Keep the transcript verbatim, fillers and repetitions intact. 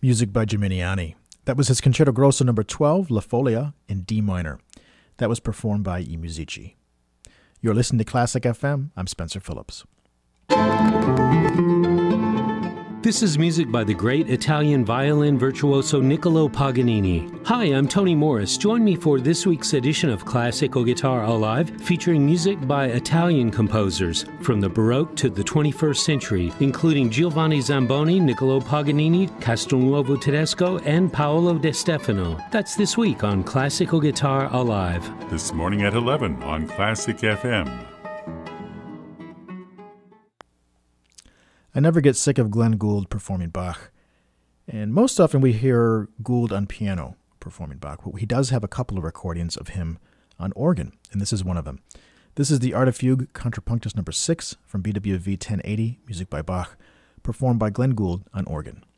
Music by Geminiani. That was his Concerto Grosso number twelve, La Folia, in D minor. That was performed by I Musici. You're listening to Classic F M. I'm Spencer Phillips. This is music by the great Italian violin virtuoso Niccolo Paganini. Hi, I'm Tony Morris. Join me for this week's edition of Classical Guitar Alive, featuring music by Italian composers from the Baroque to the twenty-first century, including Giovanni Zamboni, Niccolo Paganini, Castelnuovo Tedesco, and Paolo De Stefano. That's this week on Classical Guitar Alive. This morning at eleven on Classic F M. I never get sick of Glenn Gould performing Bach. And most often we hear Gould on piano performing Bach, but he does have a couple of recordings of him on organ, and this is one of them. This is the Arte Fugue Contrapunctus number six from B W V ten eighty, music by Bach, performed by Glenn Gould on organ.